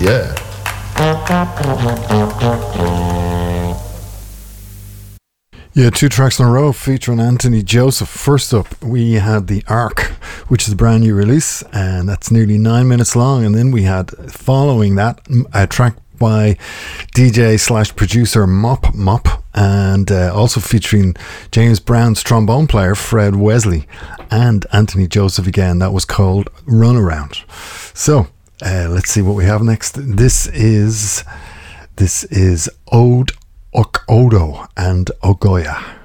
Yeah. Yeah, 2 tracks in a row featuring Anthony Joseph. First up, we had The Ark, which is a brand new release, and that's nearly 9 minutes long. And then we had, following that, a track by DJ/producer Mop Mop, and also featuring James Brown's trombone player Fred Wesley and Anthony Joseph again. That was called Runaround. So let's see what we have next. This is Ode Ok Odo and Ogoya.